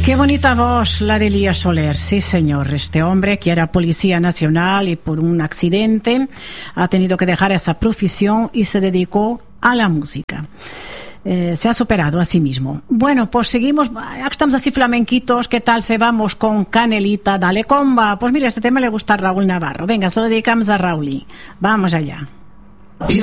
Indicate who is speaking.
Speaker 1: Qué bonita voz la de Elías Soler, sí señor. Este hombre que era policía nacional y por un accidente ha tenido que dejar esa profesión y se dedicó a la música. Se ha superado a sí mismo. Bueno, pues seguimos, ya que estamos así flamenquitos, ¿qué tal se vamos con Canelita? Dale comba. Pues mira, este tema le gusta a Raúl Navarro. Venga, se lo dedicamos a Raúl. Vamos allá.